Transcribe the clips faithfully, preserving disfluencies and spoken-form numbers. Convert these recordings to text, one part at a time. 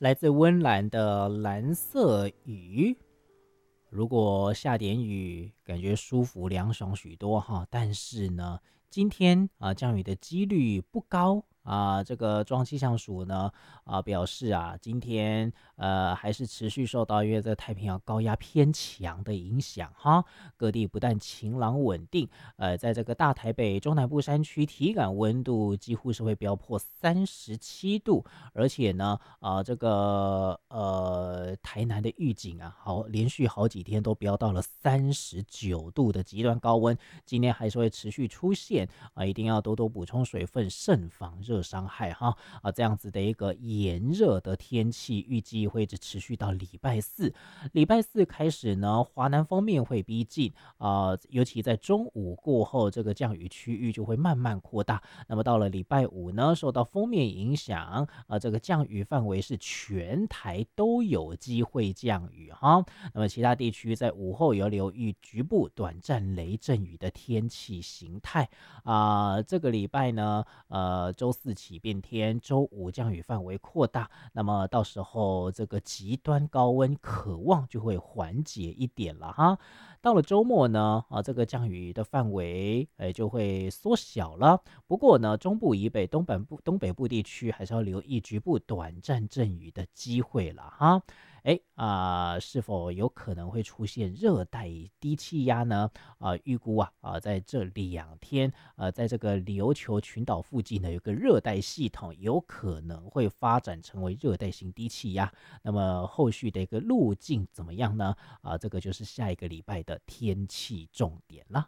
来自温岚的蓝色雨。如果下点雨，感觉舒服凉爽许多哈。但是呢，今天啊降雨的几率不高啊。这个中央气象署呢啊表示啊，今天呃还是持续受到因为这太平洋高压偏强的影响哈，各地不但晴朗稳定，呃，在这个大台北、中南部山区，体感温度几乎是会飙破三十七度，而且呢，啊、这个呃，台南的预警啊，好，连续好几天都飙到了三十九度的极端高温，今天还是会持续出现啊，一定要多多补充水分，慎防热伤害哈啊，这样子的一个炎热的天气，预计会一直持续到礼拜四。礼拜四开始呢，华南方面会逼近啊、呃尤其在中午过后，这个降雨区域就会慢慢扩大。那么到了礼拜五呢，受到锋面影响，啊、呃，这个降雨范围是全台都有机会降雨哈。那么其他地区在午后也要留意局部短暂雷阵雨的天气形态啊、呃。这个礼拜呢，呃，周四起变天，周五降雨范围扩大，那么到时候这个极端高温渴望就会缓解一点了哈。到了周末呢，啊，这个降雨的范围哎就会缩小了。不过呢，中部以北、东北部、东北部地区还是要留意局部短暂阵雨的机会了哈。哎啊、呃是否有可能会出现热带低气压呢？啊、呃预估啊啊、呃在这两天，呃，在这个琉球群岛附近呢，有个热带系统，有可能会发展成为热带型低气压。那么后续的一个路径怎么样呢？啊、这个就是下一个礼拜的天气重点了。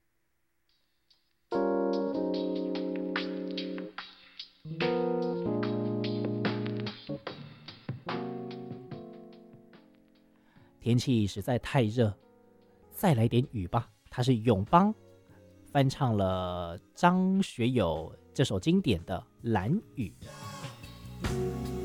天气实在太热，再来点雨吧。它是永邦翻唱了张学友这首经典的《蓝雨》。